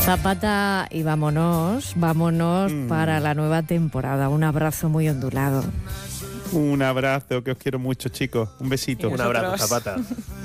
Zapata y vámonos para la nueva temporada. Un abrazo muy ondulado. Un abrazo, que os quiero mucho, chicos. Un besito. Un abrazo, Zapata.